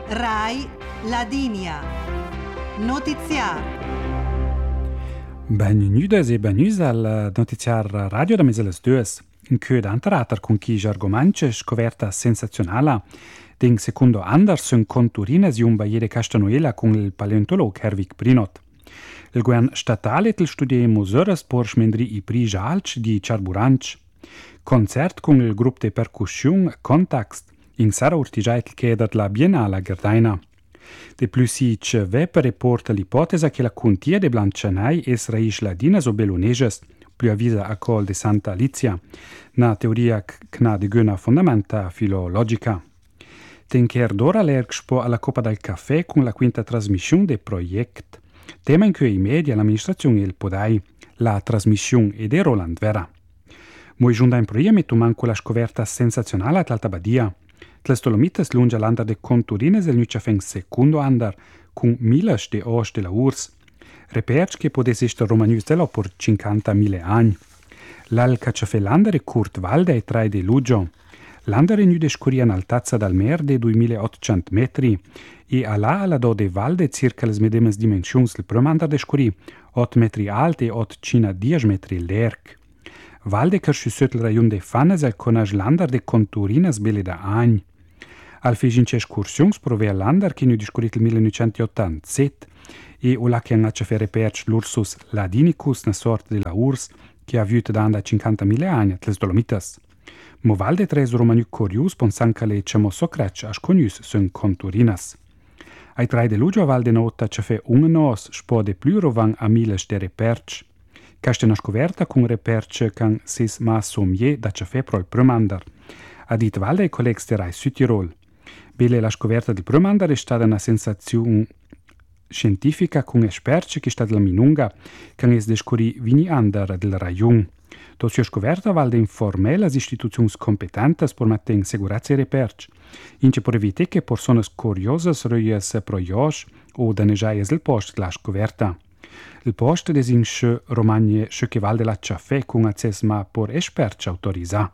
Rai Ladinia. Notiziar. Benvenuti e benvenuti al notiziar radio da Meseles 2. In cui d'anterater con chi argomance scoperta sensazionale ding secondo Anderson conturines un baie Castanuela con il paleontologo Herwig Brinot. Il govern statale del studio Musores por smendri i prigi alci di Ciarburanci. Concert con il gruppo de percussion Context in Sara Urtigiait chieder la Biennale a Gerdaina. De plus si Weber reporta l'ipotesa che la contia de Blancenai es raisch ladinas o beloneges, più avvisa a col de Santa Alicia, na teoria cna de gøna fondamenta filologica. Tenker d'ora l'ergspo alla Coppa del Caffè con la quinta trasmissione de Project, tema in cui i media, l'amministrazione e il podai, la trasmissione ed è Roland Vera. Moi giunda in proia metto manco la scoperta sensazionale all'Alta Badia. Tles Dolomites lunge l'andar de conturines del nucciafeng secondo andar, con miles de os de la urs. Reperci che potesse essere romanius della por 50.000 anni. L'al cacciafè landare Kurt Walde e 3 de luglio. Landare nu de scuria in altezza dal mer de 2800 metri e alla do de Valde circa le medemes dimensions del primo andar de scuri, 8 metri alt e 810 metri lerc. Valde che si sotto il rayon de Fannes al conage landar de conturines belle da agni. Al figince escursions prove landar che nu discurit il 1987 e o la che hanno fatto reperci l'Ursus ladinicus, una sorta di la urs che ha avuto da 50.000 anni a les Dolomites. Mo Valde tres romaniu curius pensan che le chamo socrec as conius sun conturinas. Ai 3 de luglio Valde nota che fe un nos spode più rovan a miles de reperci. Caste una scoperta con reperci can sis ma sommier da che fe pro il promandar. A dit Valde e collegs de Rai Südtirol. Bele la scoperta del promandar è stata una sensazione scientifica con esperti che sta della Minunga, che es descuri vini andar del rajon. To si scoperta Valde informè las istituzions competentes por matten segurazia e reperci. Ince por evite che personas curiosas röies proios o danejaies il post la scoperta. Il post desinche romagne che Valde la ciafè con accesma por esperti autorizzà.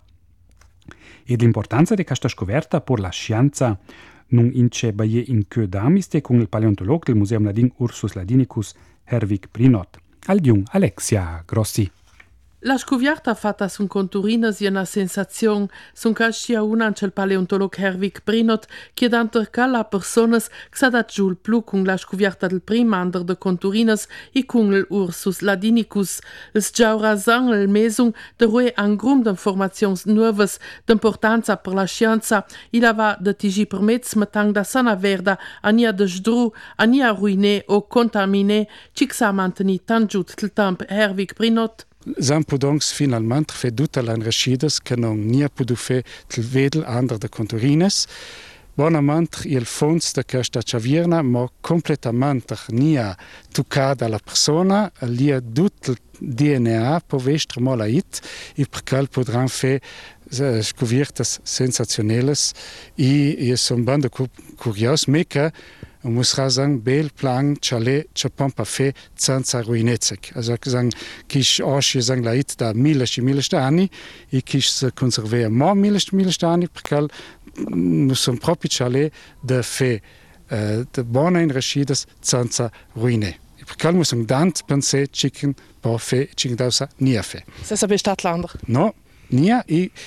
E l'importanza di questa scoperta por la scienza non ince baie in che damiste con il paleontologo del Museum Ladin Ursus Ladinicus Herwig Brinot. Aldiun Alexia Grossi. La scoperta fatta sun conturines è una sensazione, sun cascia una anche il paleontologo Herwig Brinot, chiedendo che la personas che sa dat giù più con la scoperta del primo andar de conturines e con l'Ursus Ladinicus. Es giaura sang il mesung de rue un grum d'informazions nuovas d'importanza per la scienza e la va de tigi permets metang da sana verda a nia de jdru, a nia ruiné o contaminé, cic sa manteni tan giut til temp Herwig Brinot. Sam podongs finalment fe tutta l'anrescides che non nia podu fe til vedel andar de conturines. Bonament il fons de questa chavierna mo completamente nia tuccada la persona, lia tut il DNA po vestre mola it e perché podran fe scoviertes sensationelles e son bande curios meca muss sagen bel plan chale chapampa fe senza ruinezek also sagen kish osh sagen lait da miles anni e kish se conserver mo miles anni perché nous son propri chale de fe de bona in reschides senza ruine perché muss dant pense chicken po fe chicken dausa nia fe Ça s'appelle Stadtlander. No nia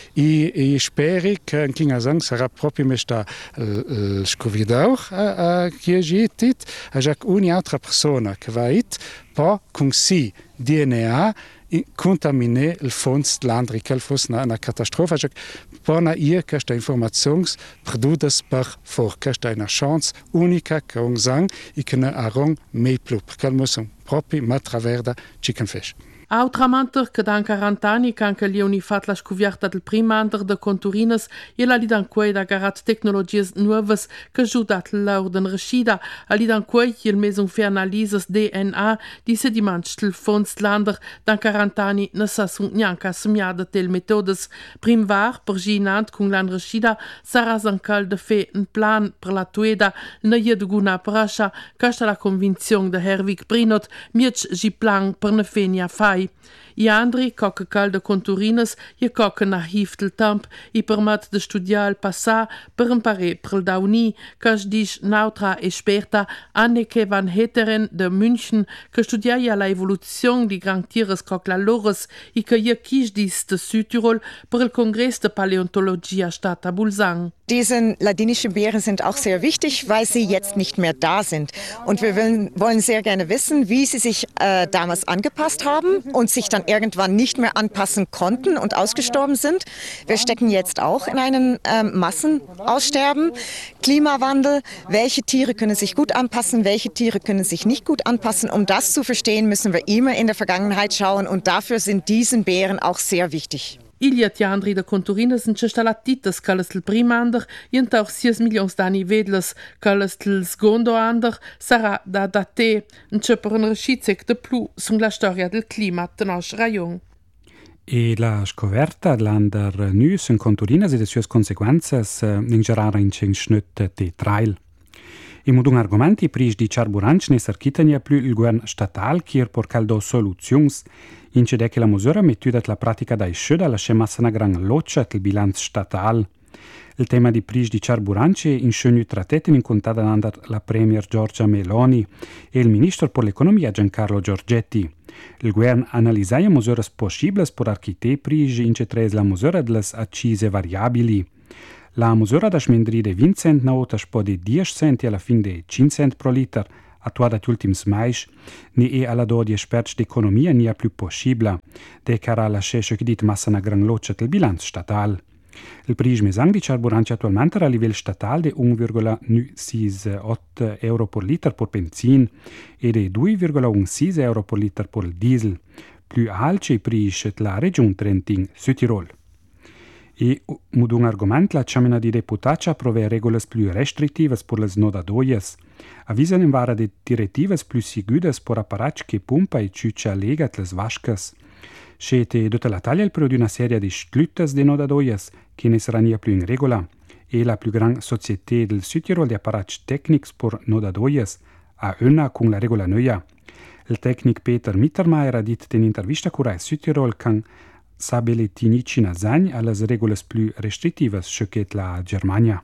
e speri che anche sang sarà proprio mesta scovidau che gitit a già un'altra persona che va it po con si DNA contaminer il fons landri che fosse una catastrofe già pona questa informazions produdas per for questa una chance unica che un sang e che ne arong mai più perché muss proprio matraverda chicken fish. Autramenter che da 40 anni che anche Leoni fat la scoperta del primo andar de conturines e la lidan quei da garat tecnologies nuovas che ajudat l'orden rescida a lidan quei il mesum fe analises DNA di sediments del fons lander da 40 anni ne sa sun nianca semiada tel metodes prim var per ginant con l'an rescida sarà zancal de fe un plan per la tueda ne je de guna prasha casta la convinzione de Herwig Brinot miec gi plan per ne fenia fai fai. I andri cocca calda conturinas e cocca archiv del temp e permet de studiar il passà per imparare per il dauni che dis neutra esperta Anneke van Heteren de München che studia la evoluzione di grandtieres cocca lores e che je kis dis de Südtirol per il Kongress de Paläontologia Stadt Bulsan. Diese ladinischen Bären sind auch sehr wichtig, weil sie jetzt nicht mehr da sind. Und wir wollen sehr gerne wissen, wie sie sich damals angepasst haben und sich dann irgendwann nicht mehr anpassen konnten und ausgestorben sind. Wir stecken jetzt auch in einem Massenaussterben. Klimawandel, welche Tiere können sich gut anpassen, welche Tiere können sich nicht gut anpassen. Um das zu verstehen, müssen wir immer in der Vergangenheit schauen und dafür sind diese Bären auch sehr wichtig. Ilia tiandri da conturina sind instalatitas callas del prim ander e auch 6 milions d'anni vedlas callas del secondo ander sarà da date per un rescizec de plu sulla storia del clima del nostro rayon. E la scoperta dell'ander nus in conturina e le sue conseguenze in gerara in schnut de trail. I modun argomenti pris di Ciarburanci ne sarchitania più il govern statal che por caldo soluzions in cede che la misura mettuda la pratica da isceda la scemassa una gran loccia il bilanz statal. Il tema di pris di Ciarburanci in scenu trattati in contata andar la premier Giorgia Meloni e il ministro per l'economia Giancarlo Giorgetti. Il govern analisaia misure possibili per archite pris in cetres la misura delle accise variabili. La misura da smendri de 20 cent nauta spo de 10 centi alla fin de 5 cent pro liter, attuada ultims mais, ne e alla do di esperti d'economia nia più possibile, de cara la scesce che dit massa na gran loccia del bilanz statal. Il pris mesang di Ciarburanci attualmente a livello statal de 1,68 euro per liter per benzin e de 2,16 euro per liter per diesel, più alce i pris la regione Trentin, Südtirol. E mod un argument la Camera di Deputats approve regole più restrittive per le nodadoies. Avvisan in vara de direttive più sigudes per apparati che pumpa e ciuccia legat le vascas. Scete tutta la taglia il periodo di una serie di schlüttes de nodadoies che ne saranno più in regola. E la più grande società del Südtirol di apparati tecnici per nodadoies a una con la regola nuova. Il tecnico Peter Mittermeier ha detto in intervista con Rai Südtirol che sabele tinici nasagn alle regole più restrittive che la Germania.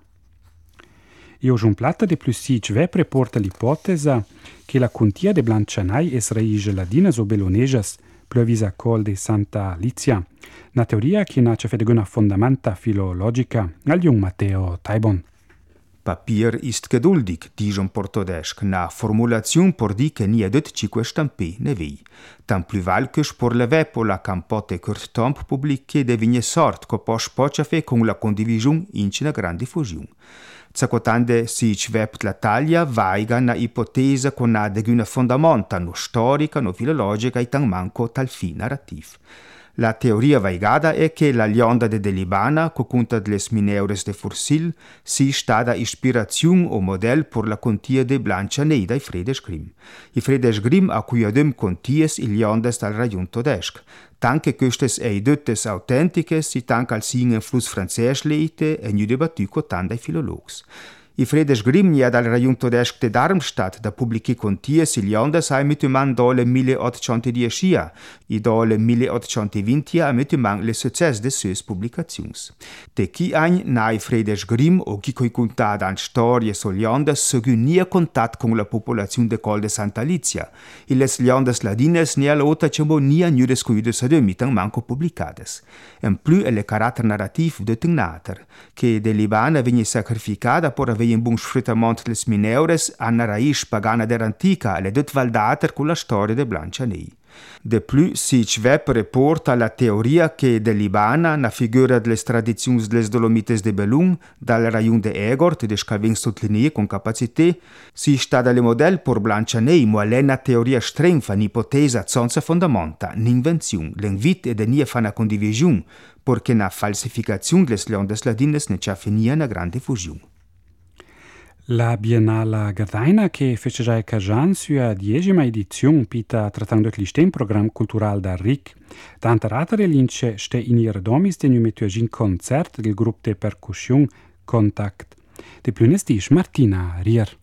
E oggi un plato di più sic vepre porta l'ipotesi che la contia de Blancianai es raige ladinas o beloneges più avvisa col de Santa Licia, una teoria che nace fede una fondamenta filologica al jung Matteo Taibon. Papier ist geduldig, dijon portodesc, na formulaziun por di che nia det cique stampe ne vei. Tam plus valcus por le vepola campote curt tomp publique de vigne sort co pos pocia fe con la condivision incina gran diffusion. Zacotande si cvept la taglia vaiga na ipotesa con na deguna fondamenta no storica, no filologica e tan manco tal fi narrativ. La teoria vaigada è che la lionda de Libana, co conta des mineures de Fursil, si stada ispiraziun o model por la contia de Blancianei dai Fredes Grimm. I Fredes Grimm a cui adem conties il liondes dal rajon todesc. Tanche questes eidettes autentiches si tanca al sin influss francès leite e nu debattu co tan dai filologs. I Fredes Grimm ja dal rajon todesc de Darmstadt da publici conties il liondes ai mituman dole 1810, i dole 1820 a mituman le succès de seus publicazions. De chi any nai Fredes Grimm o chi coi contat an storie so liondes segun nia contat con la popolazione de Col de Santa Licia, i les liondes ladines nia lota cemo nia nu descuides adem mitan manco publicades. En plus le carattere narrativ de tengnater, che de Libana vegni sacrificada por avei un bun sfruttamento des mineures anna raiz pagana der antica le det valdater con la storia de Blancianei. De plus, si cvep reporta la teoria che de Libana, na figura des tradizions des Dolomites de Belung, dal rajon de Egort, de scalvin sottlinee con capacité, si stada le model por Blancianei, mo alena teoria strengfa, n'ipotesa senza fondamenta, n'invenziun, l'invit e de nia fa na condivision, porque na falsificaziun des liondes ladines ne c'ha finia na grande fusiun. La Biennale Gardaina, che fece già Cajan sua 10ª edizione, pita trattando il sistema programma culturale da RIC. Tanta rata relince ste in ihr domis de numetuagin concert del gruppo de percussion Contact. De plunestisch Martina Rier.